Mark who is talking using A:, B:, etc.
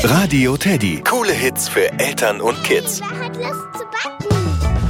A: Radio Teddy. Coole Hits für Eltern und Kids.
B: Wer hat Lust zu backen?